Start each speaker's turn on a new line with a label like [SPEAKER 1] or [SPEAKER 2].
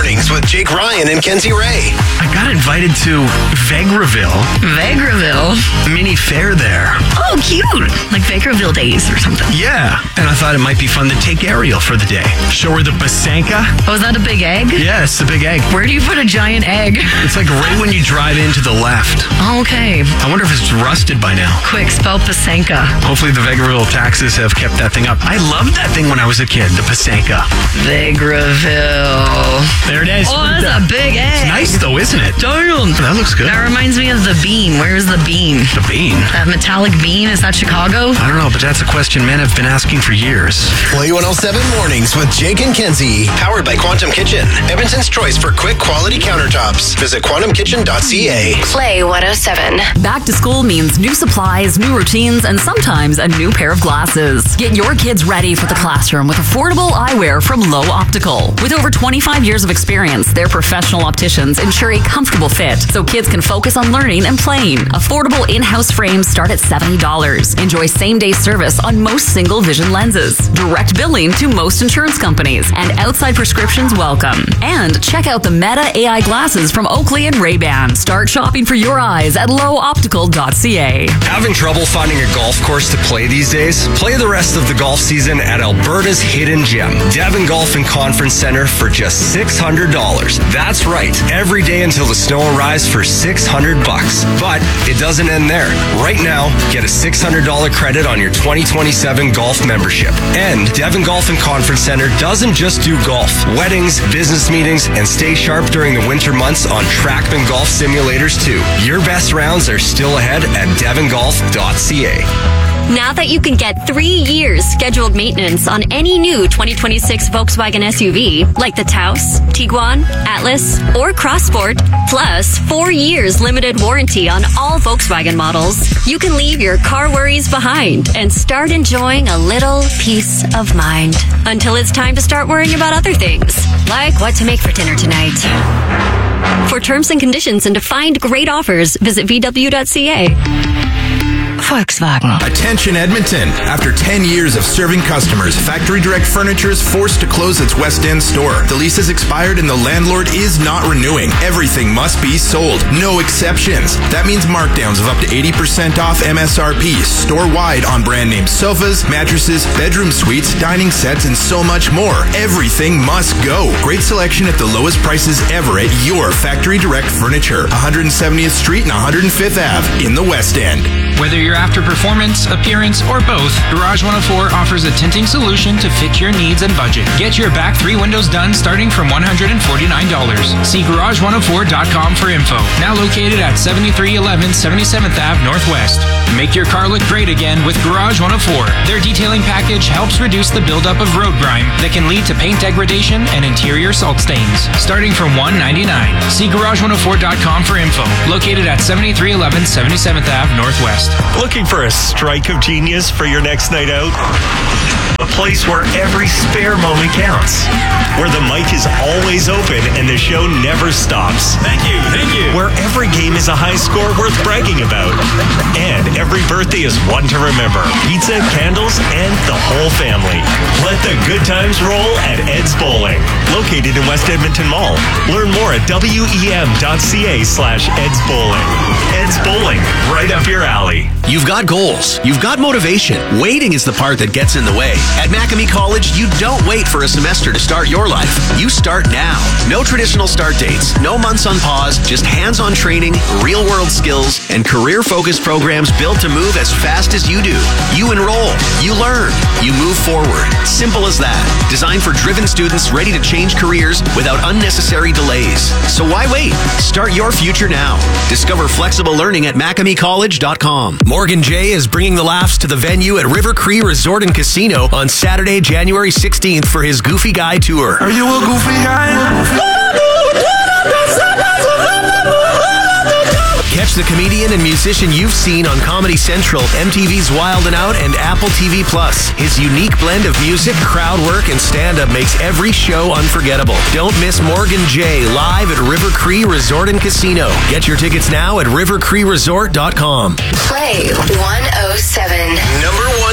[SPEAKER 1] Mornings with Jake Ryan and Kenzie Ray.
[SPEAKER 2] I got invited to Vegreville.
[SPEAKER 3] Vegreville?
[SPEAKER 2] Mini fair there.
[SPEAKER 3] Oh, cute. Like Vegreville Days or something.
[SPEAKER 2] Yeah, and I thought it might be fun to take Ariel for the day. Show her the Pasanka.
[SPEAKER 3] Oh, is that a big egg?
[SPEAKER 2] Yeah, it's the big egg.
[SPEAKER 3] Where do you put a giant egg?
[SPEAKER 2] It's like right when you drive in to the left.
[SPEAKER 3] Oh, okay.
[SPEAKER 2] I wonder if it's rusted by now.
[SPEAKER 3] Quick, spell Pasanka.
[SPEAKER 2] Hopefully the Vegreville taxes have kept that thing up. I loved that thing when I was a kid, the Pasanka.
[SPEAKER 3] Vegreville.
[SPEAKER 2] There it is.
[SPEAKER 3] Oh, that's a big egg.
[SPEAKER 2] It's nice though, isn't it?
[SPEAKER 3] Damn.
[SPEAKER 2] That looks good.
[SPEAKER 3] That reminds me of the bean. Where's the bean?
[SPEAKER 2] The bean?
[SPEAKER 3] That metallic bean? Is that Chicago?
[SPEAKER 2] I don't know, but that's a question men have been asking for years.
[SPEAKER 1] Play 107 Mornings with Jake and Kenzie. Powered by Quantum Kitchen. Edmonton's choice for quick quality countertops. Visit quantumkitchen.ca.
[SPEAKER 4] Play 107.
[SPEAKER 5] Back to school means new supplies, new routines, and sometimes a new pair of glasses. Get your kids ready for the classroom with affordable eyewear from Low Optical. With over 25 years of experience, their professional opticians ensure a comfortable fit so kids can focus on learning and playing. Affordable in-house frames start at $70. Enjoy same-day service on most single vision lenses. Direct billing to most insurance companies. And outside prescriptions welcome. And check out the Meta AI glasses from Oakley and Ray-Ban. Start shopping for your eyes at lowoptical.ca.
[SPEAKER 6] Having trouble finding a golf course to play these days? Play the rest of the golf season at Alberta's Hidden Gem, Devon Golf and Conference Center for just $600. That's right, every day until the snow arrives for $600. But it doesn't end there. Right now, get a $600 credit on your 2027 golf membership. And Devon Golf and Conference Center doesn't just do golf, weddings, business meetings, and stay sharp during the winter months on TrackMan golf simulators too. Your best rounds are still ahead at devongolf.ca.
[SPEAKER 7] Now that you can get 3 years scheduled maintenance on any new 2026 Volkswagen SUV, like the Taos, Tiguan, Atlas, or Crossport, plus 4 years limited warranty on all Volkswagen models, you can leave your car worries behind and start enjoying a little peace of mind. Until it's time to start worrying about other things, like what to make for dinner tonight. For terms and conditions and to find great offers, visit VW.ca.
[SPEAKER 5] Volkswagen.
[SPEAKER 8] Attention Edmonton. After 10 years of serving customers, Factory Direct Furniture is forced to close its West End store. The lease has expired and the landlord is not renewing. Everything must be sold. No exceptions. That means markdowns of up to 80% off MSRP, store-wide on brand name sofas, mattresses, bedroom suites, dining sets, and so much more. Everything must go. Great selection at the lowest prices ever at your Factory Direct Furniture. 170th Street and 105th Ave in the West End.
[SPEAKER 9] Whether you're after performance, appearance, or both, Garage 104 offers a tinting solution to fit your needs and budget. Get your back 3 windows done starting from $149. See garage104.com for info. Now located at 7311 77th Ave Northwest. Make your car look great again with Garage 104. Their detailing package helps reduce the buildup of road grime that can lead to paint degradation and interior salt stains. Starting from $199. See garage104.com for info. Located at 7311 77th Ave Northwest.
[SPEAKER 10] Looking for a strike of genius for your next night out? A place where every spare moment counts. Where the mic is always open and the show never stops. Thank you. Where every game is a high score worth bragging about. And every birthday is one to remember. Pizza, candles, and the whole family. Let the good times roll at Ed's Bowling. Located in West Edmonton Mall. Learn more at wem.ca/Ed's Bowling. Ed's Bowling, right up your alley.
[SPEAKER 1] You've got goals. You've got motivation. Waiting is the part that gets in the way. At Macamee College, you don't wait for a semester to start your life. You start now. No traditional start dates, no months on pause, just hands-on training, real-world skills, and career-focused programs built to move as fast as you do. You enroll, you learn, you move forward. Simple as that. Designed for driven students ready to change careers without unnecessary delays. So why wait? Start your future now. Discover flexible learning at MacamieCollege.com. Morgan J is bringing the laughs to the venue at River Cree Resort and Casino on Saturday, January 16th for his Goofy Guy Tour.
[SPEAKER 11] Are you a goofy guy?
[SPEAKER 1] Catch the comedian and musician you've seen on Comedy Central, MTV's Wild 'N Out, and Apple TV+. His unique blend of music, crowd work, and stand-up makes every show unforgettable. Don't miss Morgan J live at River Cree Resort and Casino. Get your tickets now at rivercreeresort.com.
[SPEAKER 4] Play 107.
[SPEAKER 1] Number 1.